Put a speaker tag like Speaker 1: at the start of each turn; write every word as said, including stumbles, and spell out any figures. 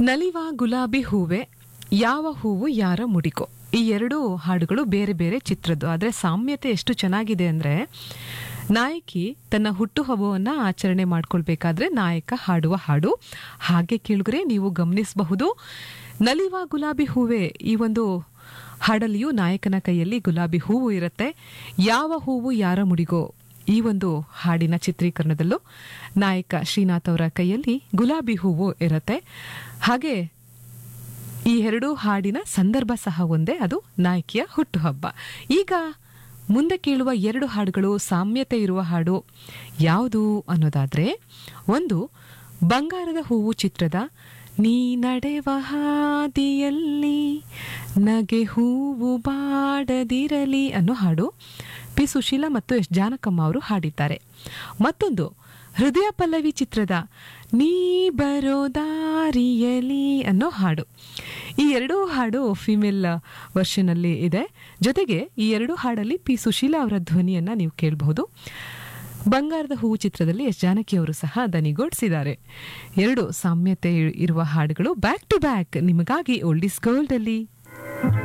Speaker 1: ನಲಿವ ಗುಲಾಬಿ ಹೂವೆ ಯಾವ ಹೂವು ಯಾರ ಮುಡಿಕೋ, ಈ ಎರಡು ಹಾಡುಗಳು ಬೇರೆ ಬೇರೆ ಚಿತ್ರದ್ದು. ಆದರೆ ಸಾಮ್ಯತೆ ಎಷ್ಟು ಚೆನ್ನಾಗಿದೆ ಅಂದರೆ, ನಾಯಕಿ ತನ್ನ ಹುಟ್ಟುಹಬ್ಬವನ್ನು ಆಚರಣೆ ಮಾಡ್ಕೊಳ್ಬೇಕಾದ್ರೆ ನಾಯಕ ಹಾಡುವ ಹಾಡು. ಹಾಗೆ ಕೇಳಿದ್ರೆ ನೀವು ಗಮನಿಸಬಹುದು, ನಲಿವ ಗುಲಾಬಿ ಹೂವೆ ಈ ಒಂದು ಹಾಡಲ್ಲಿಯೂ ನಾಯಕನ ಕೈಯಲ್ಲಿ ಗುಲಾಬಿ ಹೂವು ಇರುತ್ತೆ. ಯಾವ ಹೂವು ಯಾರ ಮುಡಿಗೋ ಈ ಒಂದು ಹಾಡಿನ ಚಿತ್ರೀಕರಣದಲ್ಲೂ ನಾಯಕ ಶ್ರೀನಾಥ್ ಅವರ ಕೈಯಲ್ಲಿ ಗುಲಾಬಿ ಹೂವು ಇರುತ್ತೆ. ಹಾಗೆ ಈ ಎರಡೂ ಹಾಡಿನ ಸಂದರ್ಭ ಸಹ ಒಂದೇ, ಅದು ನಾಯಕಿಯ ಹುಟ್ಟುಹಬ್ಬ. ಈಗ ಮುಂದೆ ಕೇಳುವ ಎರಡು ಹಾಡುಗಳು ಸಾಮ್ಯತೆ ಇರುವ ಹಾಡು ಯಾವುದು ಅನ್ನೋದಾದ್ರೆ, ಒಂದು ಬಂಗಾರದ ಹೂವು ಚಿತ್ರದ ನೀ ನಡೆವ ಹಾದಿಯಲ್ಲಿ ನಗೆ ಹೂವು ಬಾಡದಿರಲಿ ಅನ್ನೋ ಹಾಡು ಪಿ ಸುಶೀಲಾ ಮತ್ತು ಎಸ್ ಜಾನಕಮ್ಮ ಅವರು ಹಾಡಿದ್ದಾರೆ. ಮತ್ತೊಂದು ಹೃದಯ ಪಲ್ಲವಿ ಚಿತ್ರದ ನೀ ಬರೋ ದಾರಿಯಲಿ ಅನ್ನೋ ಹಾಡು. ಈ ಎರಡೂ ಹಾಡು ಫಿಮೇಲ್ ವರ್ಷನ್ ಅಲ್ಲಿ ಇದೆ. ಜೊತೆಗೆ ಈ ಎರಡು ಹಾಡಲ್ಲಿ ಪಿ ಸುಶೀಲಾ ಅವರ ಧ್ವನಿಯನ್ನ ನೀವು ಕೇಳಬಹುದು. ಬಂಗಾರದ ಹೂವು ಚಿತ್ರದಲ್ಲಿ ಎಸ್ ಜಾನಕಿ ಅವರು ಸಹ ದನಿಗೂಡಿಸಿದ್ದಾರೆ. ಎರಡು ಸಾಮ್ಯತೆ ಇರುವ ಹಾಡುಗಳು ಬ್ಯಾಕ್ ಟು ಬ್ಯಾಕ್ ನಿಮಗಾಗಿ ಓಲ್ಡ್ ಇಸ್ ಗೋಲ್ಡ್ ಅಲ್ಲಿ.